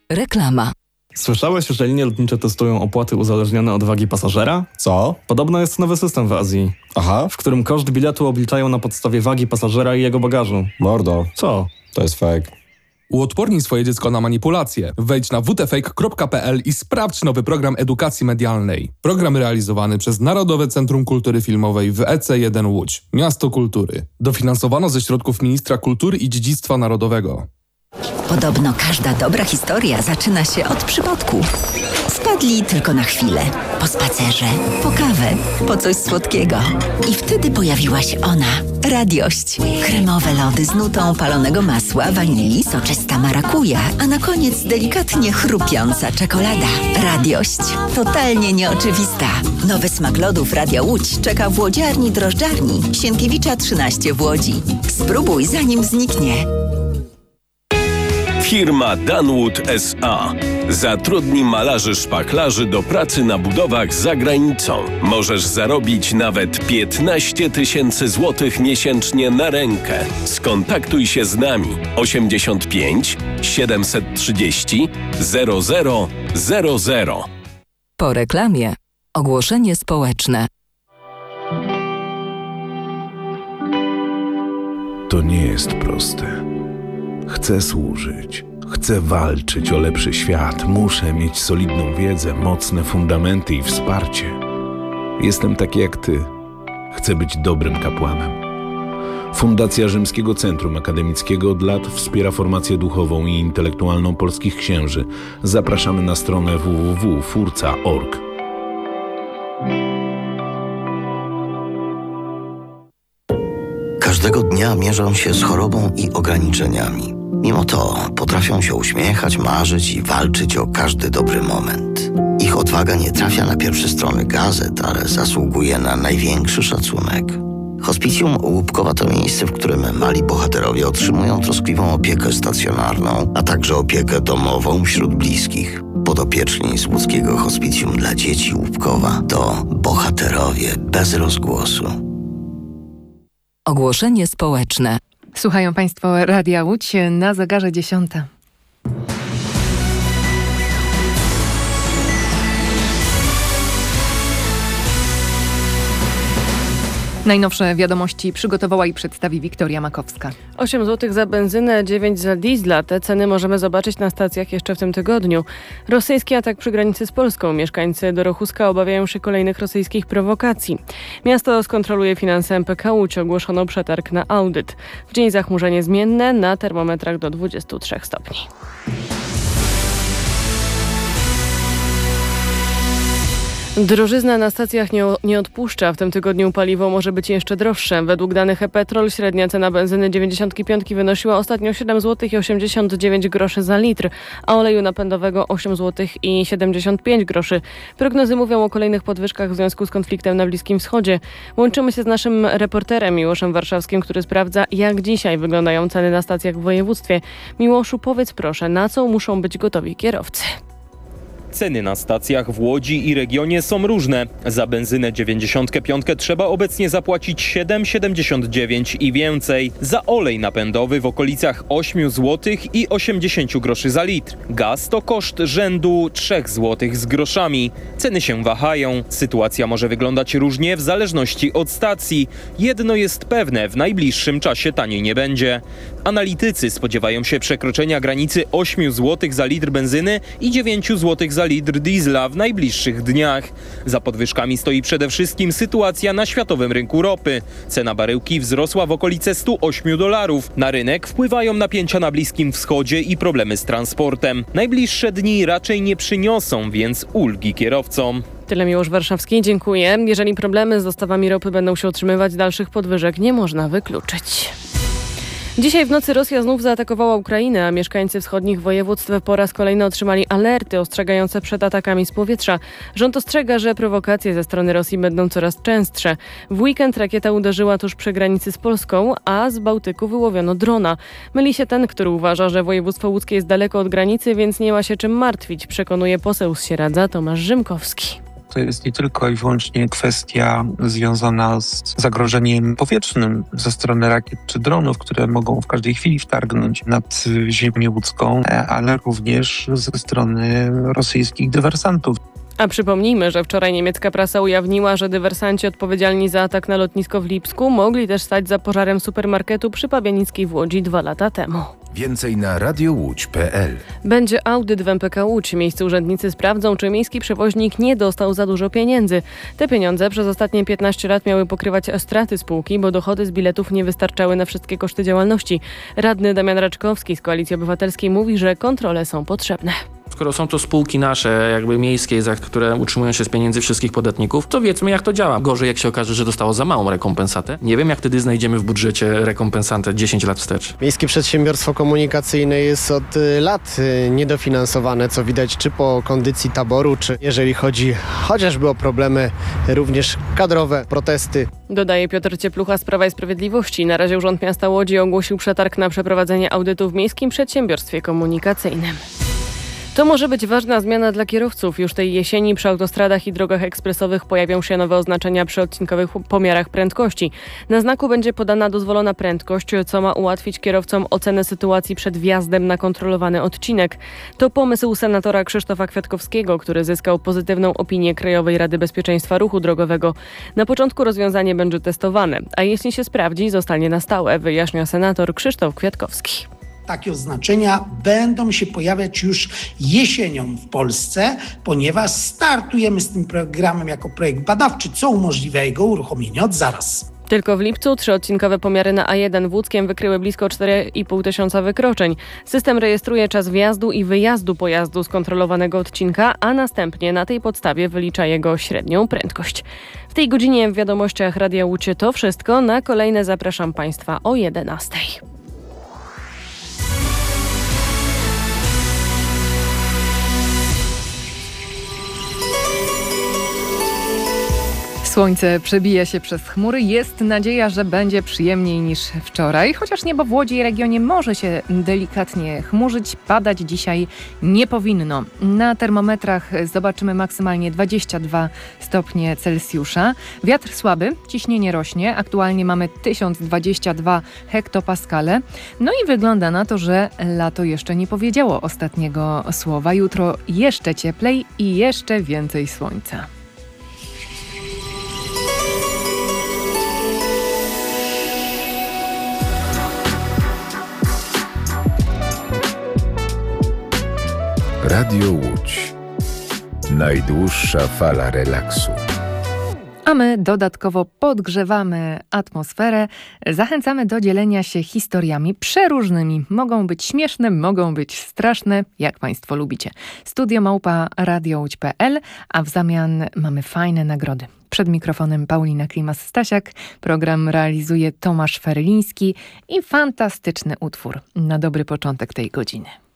Reklama. Słyszałeś, że linie lotnicze testują opłaty uzależnione od wagi pasażera? Co? Podobno jest nowy system w Azji, w którym koszt biletu obliczają na podstawie wagi pasażera i jego bagażu. Mordo. Co? To jest fake. Uodpornij swoje dziecko na manipulacje. Wejdź na wtfake.pl i sprawdź nowy program edukacji medialnej. Program realizowany przez Narodowe Centrum Kultury Filmowej w EC1 Łódź, Miasto Kultury. Dofinansowano ze środków Ministra Kultury i Dziedzictwa Narodowego. Podobno każda dobra historia zaczyna się od przypadku. Wpadli tylko na chwilę. Po spacerze, po kawę, po coś słodkiego. I wtedy pojawiła się ona. Radiość. Kremowe lody z nutą palonego masła, wanilii, soczysta marakuja, a na koniec delikatnie chrupiąca czekolada. Radiość. Totalnie nieoczywista. Nowy smak lodów Radia Łódź czeka w łodziarni drożdżarni Sienkiewicza 13 w Łodzi. Spróbuj zanim zniknie. Firma Danwood S.A. zatrudni malarzy szpachlarzy do pracy na budowach za granicą. Możesz zarobić nawet 15 000 złotych miesięcznie na rękę. Skontaktuj się z nami 85 730 0000. Po reklamie ogłoszenie społeczne. To nie jest proste. Chcę służyć, chcę walczyć o lepszy świat, muszę mieć solidną wiedzę, mocne fundamenty i wsparcie. Jestem taki jak ty. Chcę być dobrym kapłanem. Fundacja Rzymskiego Centrum Akademickiego od lat wspiera formację duchową i intelektualną polskich księży. Zapraszamy na stronę www.furca.org. Każdego dnia mierzą się z chorobą i ograniczeniami. Mimo to potrafią się uśmiechać, marzyć i walczyć o każdy dobry moment. Ich odwaga nie trafia na pierwsze strony gazet, ale zasługuje na największy szacunek. Hospicjum Łupkowa to miejsce, w którym mali bohaterowie otrzymują troskliwą opiekę stacjonarną, a także opiekę domową wśród bliskich. Podopieczni z łódzkiego Hospicjum dla dzieci Łupkowa to bohaterowie bez rozgłosu. Ogłoszenie społeczne. Słuchają Państwo Radia Łódź, na zegarze 10. Najnowsze wiadomości przygotowała i przedstawi Wiktoria Makowska. 8 zł za benzynę, 9 za diesla. Te ceny możemy zobaczyć na stacjach jeszcze w tym tygodniu. Rosyjski atak przy granicy z Polską. Mieszkańcy Dorochuska obawiają się kolejnych rosyjskich prowokacji. Miasto skontroluje finanse MPK Łódź. Ogłoszono przetarg na audyt. W dzień zachmurzenie zmienne, na termometrach do 23 stopni. Drożyzna na stacjach nie odpuszcza. W tym tygodniu paliwo może być jeszcze droższe. Według danych e-Petrol średnia cena benzyny 95 wynosiła ostatnio 7 zł i 89 groszy za litr, a oleju napędowego 8 zł i 75 groszy. Prognozy mówią o kolejnych podwyżkach w związku z konfliktem na Bliskim Wschodzie. Łączymy się z naszym reporterem Miłoszem Warszawskim, który sprawdza, jak dzisiaj wyglądają ceny na stacjach w województwie. Miłoszu, powiedz proszę, na co muszą być gotowi kierowcy? Ceny na stacjach w Łodzi i regionie są różne. Za benzynę 95 trzeba obecnie zapłacić 7,79 i więcej. Za olej napędowy w okolicach 8 zł i 80 groszy za litr. Gaz to koszt rzędu 3 zł z groszami. Ceny się wahają. Sytuacja może wyglądać różnie w zależności od stacji. Jedno jest pewne, w najbliższym czasie taniej nie będzie. Analitycy spodziewają się przekroczenia granicy 8 zł za litr benzyny i 9 zł za litr diesla w najbliższych dniach. Za podwyżkami stoi przede wszystkim sytuacja na światowym rynku ropy. Cena baryłki wzrosła w okolice $108. Na rynek wpływają napięcia na Bliskim Wschodzie i problemy z transportem. Najbliższe dni raczej nie przyniosą więc ulgi kierowcom. Tyle Miłosz Warszawski, dziękuję. Jeżeli problemy z dostawami ropy będą się utrzymywać, dalszych podwyżek nie można wykluczyć. Dzisiaj w nocy Rosja znów zaatakowała Ukrainę, a mieszkańcy wschodnich województw po raz kolejny otrzymali alerty ostrzegające przed atakami z powietrza. Rząd ostrzega, że prowokacje ze strony Rosji będą coraz częstsze. W weekend rakieta uderzyła tuż przy granicy z Polską, a z Bałtyku wyłowiono drona. Myli się ten, który uważa, że województwo łódzkie jest daleko od granicy, więc nie ma się czym martwić, przekonuje poseł z Sieradza Tomasz Rzymkowski. to jest nie tylko i wyłącznie kwestia związana z zagrożeniem powietrznym ze strony rakiet czy dronów, które mogą w każdej chwili wtargnąć nad ziemię łódzką, ale również ze strony rosyjskich dywersantów. A przypomnijmy, że wczoraj niemiecka prasa ujawniła, że dywersanci odpowiedzialni za atak na lotnisko w Lipsku mogli też stać za pożarem supermarketu przy Pabianickiej w Łodzi 2 lata temu. Więcej na radiołódź.pl. Będzie audyt w MPK Łódź. Miejscy urzędnicy sprawdzą, czy miejski przewoźnik nie dostał za dużo pieniędzy. Te pieniądze przez ostatnie 15 lat miały pokrywać straty spółki, bo dochody z biletów nie wystarczały na wszystkie koszty działalności. Radny Damian Raczkowski z Koalicji Obywatelskiej mówi, że kontrole są potrzebne. Skoro są to spółki nasze, jakby miejskie, które utrzymują się z pieniędzy wszystkich podatników, to wiedzmy, jak to działa. Gorzej, jak się okaże, że dostało za małą rekompensatę. Nie wiem, jak wtedy znajdziemy w budżecie rekompensatę 10 lat wstecz. Miejskie Przedsiębiorstwo Komunikacyjne jest od lat niedofinansowane, co widać czy po kondycji taboru, czy jeżeli chodzi chociażby o problemy również kadrowe, protesty. Dodaje Piotr Cieplucha z Prawa i Sprawiedliwości. Na razie Urząd Miasta Łodzi ogłosił przetarg na przeprowadzenie audytu w Miejskim Przedsiębiorstwie Komunikacyjnym. To może być ważna zmiana dla kierowców. Już tej jesieni przy autostradach i drogach ekspresowych pojawią się nowe oznaczenia przy odcinkowych pomiarach prędkości. Na znaku będzie podana dozwolona prędkość, co ma ułatwić kierowcom ocenę sytuacji przed wjazdem na kontrolowany odcinek. To pomysł senatora Krzysztofa Kwiatkowskiego, który zyskał pozytywną opinię Krajowej Rady Bezpieczeństwa Ruchu Drogowego. Na początku rozwiązanie będzie testowane, a jeśli się sprawdzi, zostanie na stałe, wyjaśnia senator Krzysztof Kwiatkowski. Takie oznaczenia będą się pojawiać już jesienią w Polsce, ponieważ startujemy z tym programem jako projekt badawczy, co umożliwia jego uruchomienie od zaraz. Tylko w lipcu 3-odcinkowe pomiary na A1 w Łódzkiem wykryły blisko 4,5 tysiąca wykroczeń. System rejestruje czas wjazdu i wyjazdu pojazdu z kontrolowanego odcinka, a następnie na tej podstawie wylicza jego średnią prędkość. W tej godzinie w wiadomościach Radia Łódź to wszystko. Na kolejne zapraszam Państwa o 11. Słońce przebija się przez chmury. Jest nadzieja, że będzie przyjemniej niż wczoraj, chociaż niebo w Łodzi i regionie może się delikatnie chmurzyć. Padać dzisiaj nie powinno. Na termometrach zobaczymy maksymalnie 22 stopnie Celsjusza. Wiatr słaby, ciśnienie rośnie. Aktualnie mamy 1022 hektopaskale. No i wygląda na to, że lato jeszcze nie powiedziało ostatniego słowa. Jutro jeszcze cieplej i jeszcze więcej słońca. Radio Łódź. Najdłuższa fala relaksu. A my dodatkowo podgrzewamy atmosferę, zachęcamy do dzielenia się historiami przeróżnymi. Mogą być śmieszne, mogą być straszne, jak Państwo lubicie. studio@radiołódź.pl, a w zamian mamy fajne nagrody. Przed mikrofonem Paulina Klimas-Stasiak, program realizuje Tomasz Ferliński i fantastyczny utwór na dobry początek tej godziny.